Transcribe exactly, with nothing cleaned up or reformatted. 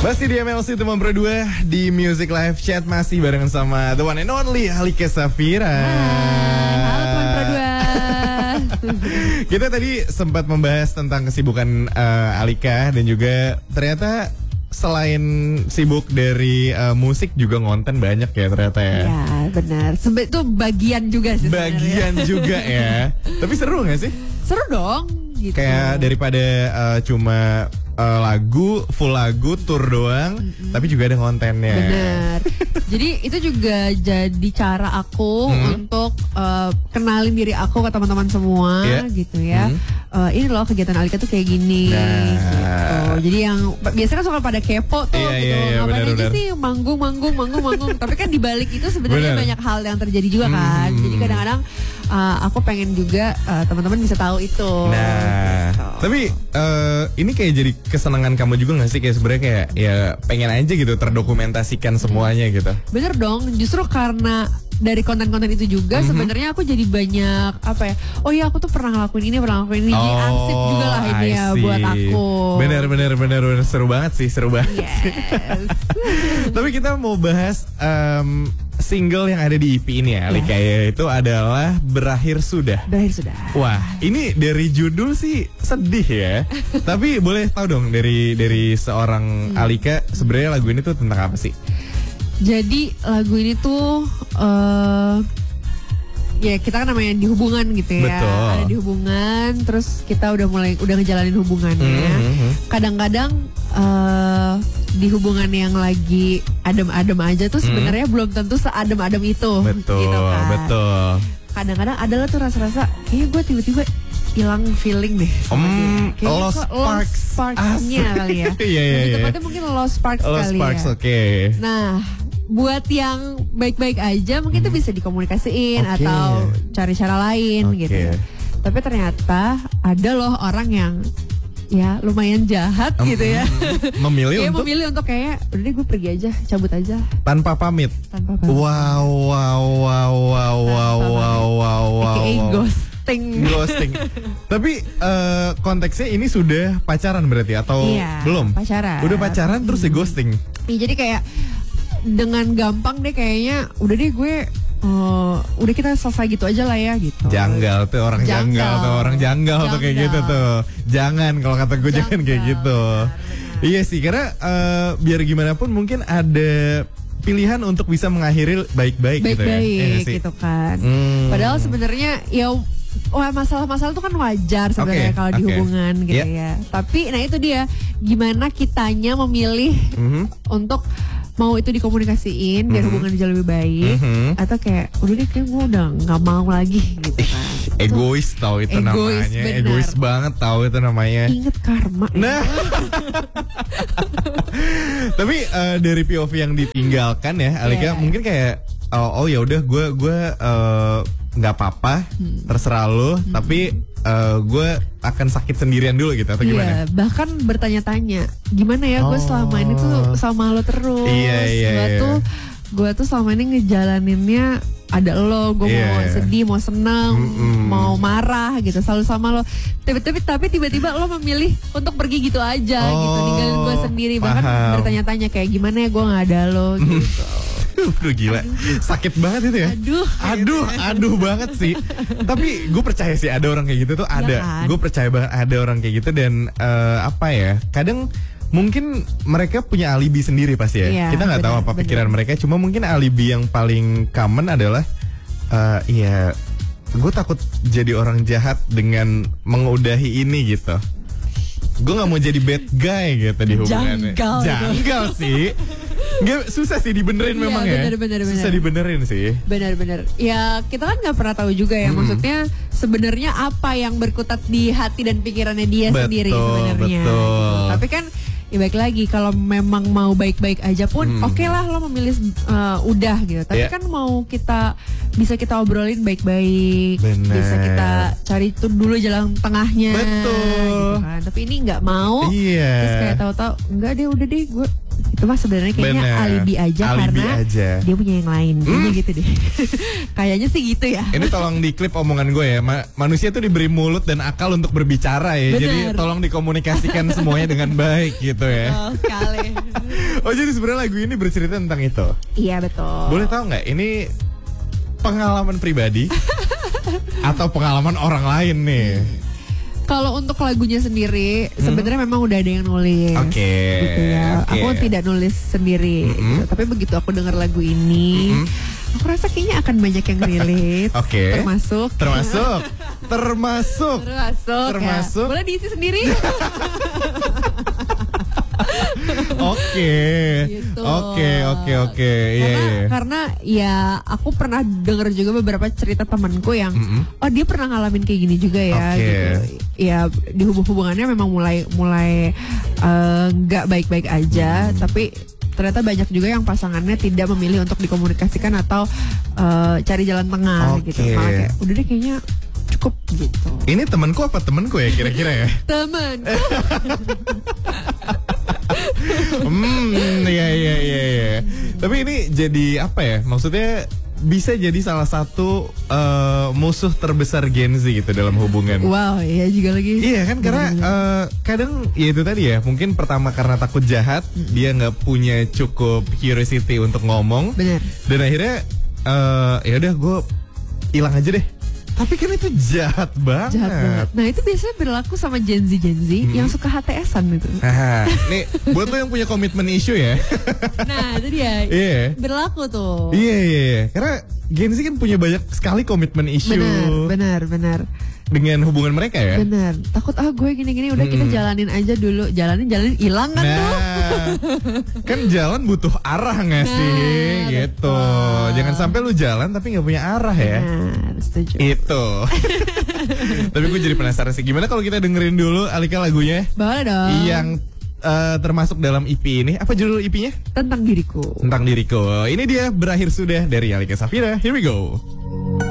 Masih di M L C Teman Berdua di Music Live Chat, masih barengan sama the one and only Alika Safira. Hai, halo Teman Berdua. Kita tadi sempat membahas tentang kesibukan uh, Alika, dan juga ternyata selain sibuk dari uh, musik juga ngonten banyak ya ternyata ya. Ya benar, Sebe itu bagian juga sih sebenarnya. Bagian juga ya. Tapi seru gak sih? Seru dong gitu. Kayak daripada uh, cuma uh, lagu, full lagu, tour doang, mm-hmm. tapi juga ada kontennya. Benar. Jadi itu juga jadi cara aku hmm. untuk uh, kenalin diri aku ke teman-teman semua, yeah. gitu ya. Hmm. Uh, ini loh kegiatan Alika tuh kayak gini. Nah. Gitu. Jadi yang biasanya kan suka pada kepo tuh, yeah, gitu. Yeah, yeah, ngapain aja sih manggung, manggung, manggung, manggung. Tapi kan di balik itu sebenarnya banyak hal yang terjadi juga kan. Hmm. Jadi kadang-kadang uh, aku pengen juga uh, teman-teman bisa tahu itu. Nah, gitu. Tapi uh, ini kayak jadi kesenangan kamu juga gak sih? Kayak sebenarnya kayak ya pengen aja gitu terdokumentasikan semuanya gitu. Bener dong, justru karena dari konten-konten itu juga mm-hmm. sebenarnya aku jadi banyak apa ya? Oh iya, aku tuh pernah ngelakuin ini, pernah ngelakuin ini. Jadi oh, ansip juga lah ini ya buat aku. Bener bener bener bener seru banget sih, seru banget. Yes. Tapi kita mau bahas um, single yang ada di E P ini ya, Alika, yes. Itu adalah Berakhir Sudah. Berakhir Sudah. Wah, ini dari judul sih sedih ya. Tapi boleh tahu dong dari dari seorang hmm. Alika, sebenarnya lagu ini tuh tentang apa sih? Jadi lagu ini tuh uh, ya kita kan namanya di hubungan gitu ya. Betul. Ada di hubungan, terus kita udah mulai udah ngejalanin hubungannya. Mm-hmm. Kadang-kadang uh, di hubungan yang lagi adem-adem aja tuh sebenarnya mm. belum tentu seadem-adem itu. Betul, gitu kan. betul. Kadang-kadang adalah tuh rasa-rasa kayaknya gue tiba-tiba hilang feeling deh sama um, dia. Kayaknya lost sparks. Lost sparks-nya kali ya. Iya, iya, Lebih iya. tepatnya mungkin lost sparks lost kali sparks, ya. Oke. Okay. Nah, buat yang baik-baik aja mungkin itu hmm. bisa dikomunikasiin okay. atau cari cara lain okay. gitu ya. Tapi ternyata ada loh orang yang ya lumayan jahat um, gitu ya. Memilih untuk memilih untuk kayak udah deh gue pergi aja, cabut aja tanpa pamit. Tanpa pamit. Wow wow wow wow wow wow wow wow. A K A ghosting. Ghosting. Tapi uh, konteksnya ini sudah pacaran berarti atau iya, belum? Pacaran. Udah pacaran terus di ghosting. Iya, jadi kayak dengan gampang deh kayaknya udah deh gue uh, udah kita selesai gitu aja lah ya gitu. Janggal tuh orang janggal, janggal tuh orang janggal, janggal tuh kayak gitu tuh. Jangan, kalau kata gue janggal. Jangan kayak gitu. Benar, iya sih, karena uh, biar gimana pun mungkin ada pilihan untuk bisa mengakhiri baik-baik, baik-baik gitu ya. Baik-baik gitu kan. Hmm. Padahal sebenarnya ya wah masalah-masalah itu kan wajar sebenarnya okay, kalau di okay. hubungan gitu yeah. ya. Tapi nah itu dia gimana kitanya memilih mm-hmm. untuk mau itu dikomunikasiin biar mm-hmm. hubungan jadi lebih baik mm-hmm. atau kayak udah deh kayak gue udah nggak mau lagi gitu kan. Egois tau itu egois, namanya benar. Egois banget tau itu namanya. Ingat karma. Nah tapi uh, dari P O V yang ditinggalkan ya Alika, yeah. mungkin kayak oh, oh ya udah gue gue uh, nggak apa-apa hmm. terserah lo hmm. tapi uh, gue akan sakit sendirian dulu gitu atau gimana? Iya, bahkan bertanya-tanya gimana ya oh. gue selama ini tuh sama lo terus. Iya, iya, gue iya. tuh gue tuh selama ini ngejalaninnya ada lo, gue yeah. mau sedih, mau senang, mm-mm. mau marah gitu, selalu sama lo. Tapi tapi tiba-tiba lo memilih untuk pergi gitu aja oh, gitu, ninggalin gue sendiri. Bahkan paham. Bertanya-tanya kayak gimana ya gue nggak ada lo gitu. Aduh gila, aduh. Sakit banget itu ya. Aduh, aduh, aduh banget sih. Tapi gue percaya sih ada orang kayak gitu tuh ada. Ya kan? Gue percaya banget ada orang kayak gitu dan uh, apa ya? Kadang mungkin mereka punya alibi sendiri pasti ya. ya Kita nggak tahu apa pikiran bener. mereka. Cuma mungkin alibi yang paling common adalah, uh, iya, gue takut jadi orang jahat dengan mengudahi ini gitu. Gue nggak mau jadi bad guy gitu di hubungannya. Janggal, Janggal sih. Gak, susah sih dibenerin memang ya, bener, bener, susah bener. dibenerin sih. Bener-bener. Ya kita kan nggak pernah tahu juga ya. Hmm. Maksudnya sebenarnya apa yang berkutat di hati dan pikirannya dia betul, sendiri sebenarnya. Gitu. Tapi kan ya baik lagi kalau memang mau baik-baik aja pun hmm. oke okay lah lo memilih uh, udah gitu. Tapi yeah. kan mau kita bisa kita obrolin baik-baik, bener. Bisa kita cari tuh dulu jalan tengahnya. Betul. Gitu kan. Tapi ini nggak mau. Iya. Terus kayak tahu-tahu enggak deh udah deh gue itu mah sebenarnya kayaknya bener. alibi aja alibi karena aja. dia punya yang lain. Hmm? Gitu deh. Kayaknya sih gitu ya. Ini tolong diklip omongan gue ya. Ma- manusia tuh diberi mulut dan akal untuk berbicara ya. Bener. Jadi tolong dikomunikasikan semuanya dengan baik gitu ya. Oh, sekali. Oh jadi sebenarnya lagu ini bercerita tentang itu? Iya betul. Boleh tahu nggak ini pengalaman pribadi atau pengalaman orang lain nih? Kalau untuk lagunya sendiri hmm. sebenarnya memang udah ada yang nulis. Oke. Okay. Gitu ya. Okay. Aku tidak nulis sendiri. Mm-hmm. Gitu. Tapi begitu aku dengar lagu ini, mm-hmm. aku rasa kayaknya akan banyak yang relate. Oke. Okay. Termasuk. Termasuk. Termasuk. Termasuk. Termasuk. Ya. Boleh diisi sendiri. Oke, oke, oke, oke. Karena ya aku pernah dengar juga beberapa cerita temanku yang, mm-hmm. oh dia pernah ngalamin kayak gini juga ya. Okay. Gitu. Ya di hubung-hubungannya memang mulai mulai nggak uh, baik-baik aja, mm-hmm. tapi ternyata banyak juga yang pasangannya tidak memilih untuk dikomunikasikan atau uh, cari jalan tengah okay. gitu. Malah kayak udah deh kayaknya cukup gitu. Ini temanku apa temanku ya kira-kira ya? Temanku. Hmm, ya ya ya ya. Tapi ini jadi apa ya? Maksudnya bisa jadi salah satu uh, musuh terbesar Gen Z gitu dalam hubungan. Wow, iya juga lagi. Iya kan karena uh, kadang ya itu tadi ya, mungkin pertama karena takut jahat, mm-hmm. dia nggak punya cukup curiosity untuk ngomong. Benar. Dan akhirnya uh, ya udah gue hilang aja deh. Tapi kan itu jahat banget. Jahat banget. Nah itu biasanya berlaku sama Gen Z Gen Z hmm. yang suka H T S-an gitu. Nah, nih buat lo yang punya komitmen issue ya. Nah itu dia. Yeah. Berlaku tuh. Iya yeah, iya yeah. Karena Gen Z kan punya banyak sekali komitmen issue. Benar benar benar. Dengan hubungan mereka ya. Benar. Takut ah gue gini-gini udah hmm. kita jalanin aja dulu. Jalanin jalanin hilang kan nah, tuh. Kan jalan butuh arah gak sih nah, gitu. Betul. Jangan sampai lu jalan tapi gak punya arah ya. Benar, setuju. Itu. Tapi gue jadi penasaran sih. Gimana kalau kita dengerin dulu Alika lagunya? Boleh dong. Yang uh, termasuk dalam E P ini. Apa judul E P-nya? Tentang Diriku. Tentang Diriku. Ini dia Berakhir Sudah dari Alika Safira. Here we go.